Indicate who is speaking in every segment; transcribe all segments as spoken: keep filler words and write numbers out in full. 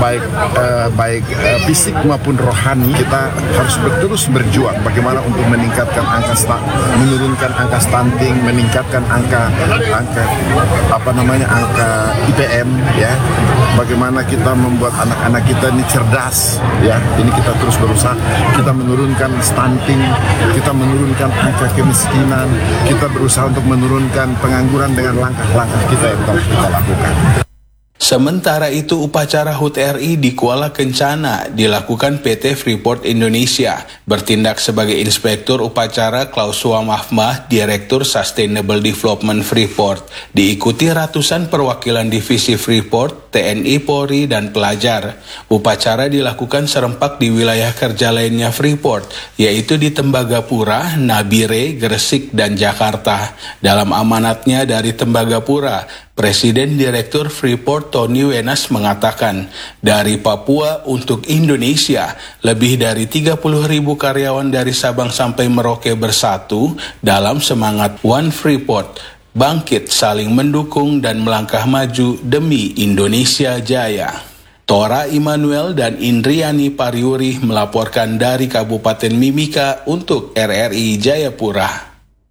Speaker 1: baik uh, baik uh, fisik maupun rohani. Kita harus terus berjuang bagaimana untuk meningkatkan angka sta- menurunkan angka stunting, meningkatkan angka angka apa namanya angka I P M ya. Bagaimana kita membuat anak-anak kita ini cerdas ya. Ini kita terus berusaha, kita menurunkan stunting, kita menurunkan angka kemiskinan, kita berusaha untuk menurunkan pengangguran dengan langkah-langkah kita yang telah kita lakukan.
Speaker 2: Sementara itu, upacara H U T R I di Kuala Kencana dilakukan P T Freeport Indonesia, bertindak sebagai Inspektur Upacara Klausua Mahfmah, Direktur Sustainable Development Freeport, diikuti ratusan perwakilan divisi Freeport, T N I, Polri, dan pelajar. Upacara dilakukan serempak di wilayah kerja lainnya Freeport, yaitu di Tembagapura, Nabire, Gresik, dan Jakarta. Dalam amanatnya dari Tembagapura, Presiden Direktur Freeport Tony Wenas mengatakan, dari Papua untuk Indonesia, lebih dari tiga puluh ribu karyawan dari Sabang sampai Merauke bersatu dalam semangat One Freeport, bangkit saling mendukung dan melangkah maju demi Indonesia Jaya. Tora Immanuel dan Indriani Pariuri melaporkan dari Kabupaten Mimika untuk R R I Jayapura.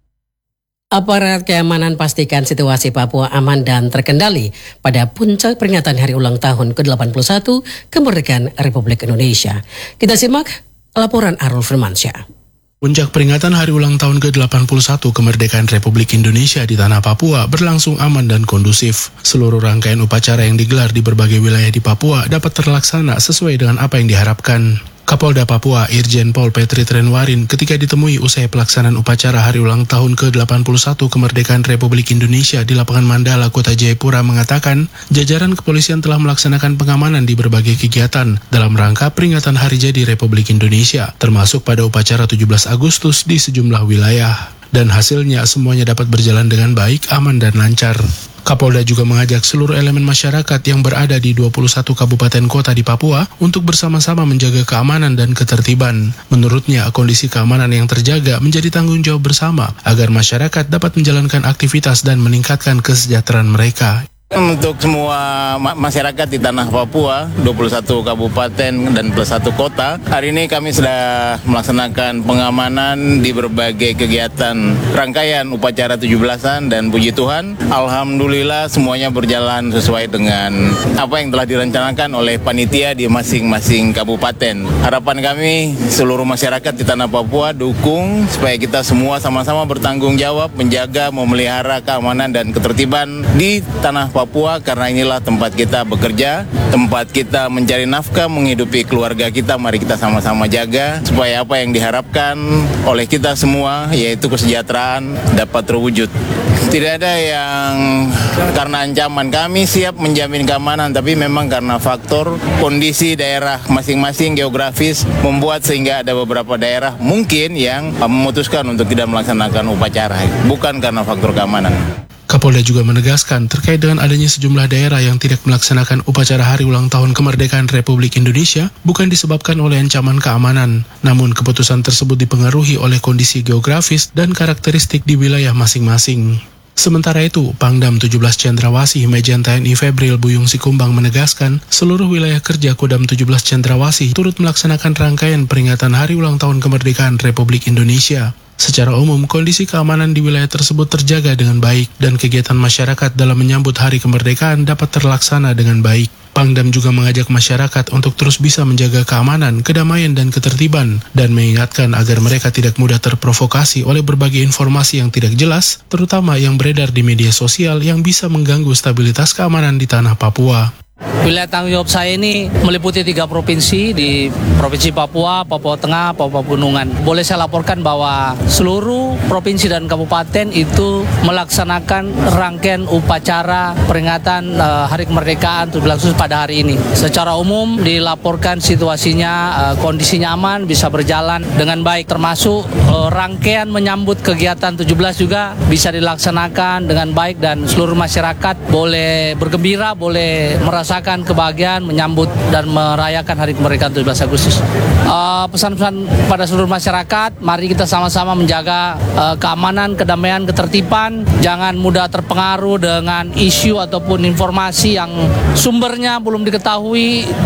Speaker 3: Aparat keamanan pastikan situasi Papua aman dan terkendali pada puncak peringatan hari ulang tahun ke delapan puluh satu kemerdekaan Republik Indonesia. Kita simak laporan Arul Firmansyah.
Speaker 4: Puncak peringatan hari ulang tahun ke delapan puluh satu kemerdekaan Republik Indonesia di tanah Papua berlangsung aman dan kondusif. Seluruh rangkaian upacara yang digelar di berbagai wilayah di Papua dapat terlaksana sesuai dengan apa yang diharapkan. Kapolda Papua Irjen Pol Petri Trenwarin ketika ditemui usai pelaksanaan upacara hari ulang tahun ke delapan puluh satu kemerdekaan Republik Indonesia di lapangan Mandala, Kota Jayapura mengatakan, jajaran kepolisian telah melaksanakan pengamanan di berbagai kegiatan dalam rangka peringatan Hari Jadi Republik Indonesia, termasuk pada upacara tujuh belas Agustus di sejumlah wilayah. Dan hasilnya semuanya dapat berjalan dengan baik, aman, dan lancar. Kapolda juga mengajak seluruh elemen masyarakat yang berada di dua puluh satu kabupaten kota di Papua untuk bersama-sama menjaga keamanan dan ketertiban. Menurutnya, kondisi keamanan yang terjaga menjadi tanggung jawab bersama agar masyarakat dapat menjalankan aktivitas dan meningkatkan kesejahteraan mereka.
Speaker 5: Untuk semua ma- masyarakat di tanah Papua, dua puluh satu kabupaten dan plus satu kota, hari ini kami sudah melaksanakan pengamanan di berbagai kegiatan rangkaian upacara tujuh belasan dan puji Tuhan, alhamdulillah semuanya berjalan sesuai dengan apa yang telah direncanakan oleh panitia di masing-masing kabupaten. Harapan kami seluruh masyarakat di tanah Papua dukung supaya kita semua sama-sama bertanggung jawab menjaga, memelihara keamanan dan ketertiban di tanah Papua, karena inilah tempat kita bekerja, tempat kita mencari nafkah, menghidupi keluarga kita. Mari kita sama-sama jaga supaya apa yang diharapkan oleh kita semua, yaitu kesejahteraan, dapat terwujud. Tidak ada yang karena ancaman, kami siap menjamin keamanan, tapi memang karena faktor kondisi daerah masing-masing geografis membuat sehingga ada beberapa daerah mungkin yang memutuskan untuk tidak melaksanakan upacara, bukan karena faktor keamanan.
Speaker 4: Kapolda juga menegaskan terkait dengan adanya sejumlah daerah yang tidak melaksanakan upacara hari ulang tahun kemerdekaan Republik Indonesia bukan disebabkan oleh ancaman keamanan, namun keputusan tersebut dipengaruhi oleh kondisi geografis dan karakteristik di wilayah masing-masing. Sementara itu, Pangdam tujuh belas Cendrawasih Majen T N I Febril Buyung Sikumbang menegaskan seluruh wilayah kerja Kodam tujuh belas Cendrawasih turut melaksanakan rangkaian peringatan hari ulang tahun kemerdekaan Republik Indonesia. Secara umum, kondisi keamanan di wilayah tersebut terjaga dengan baik dan kegiatan masyarakat dalam menyambut hari kemerdekaan dapat terlaksana dengan baik. Pangdam juga mengajak masyarakat untuk terus bisa menjaga keamanan, kedamaian, dan ketertiban, dan mengingatkan agar mereka tidak mudah terprovokasi oleh berbagai informasi yang tidak jelas, terutama yang beredar di media sosial yang bisa mengganggu stabilitas keamanan di tanah Papua.
Speaker 6: Wilayah tanggung jawab saya ini meliputi tiga provinsi di Provinsi Papua, Papua Tengah, Papua Pegunungan. Boleh saya laporkan bahwa seluruh provinsi dan kabupaten itu melaksanakan rangkaian upacara peringatan uh, Hari Kemerdekaan tujuh belas Agustus pada hari ini. Secara umum dilaporkan situasinya uh, kondisinya aman, bisa berjalan dengan baik, termasuk uh, rangkaian menyambut kegiatan tujuh belas juga bisa dilaksanakan dengan baik dan seluruh masyarakat boleh bergembira, boleh merasa merasakan kebahagiaan menyambut dan merayakan Hari Kemerdekaan tujuh belas Agustus. Uh, pesan-pesan pada seluruh masyarakat, mari kita sama-sama menjaga uh, keamanan, kedamaian, ketertiban. Jangan mudah terpengaruh dengan isu ataupun informasi yang sumbernya belum diketahui.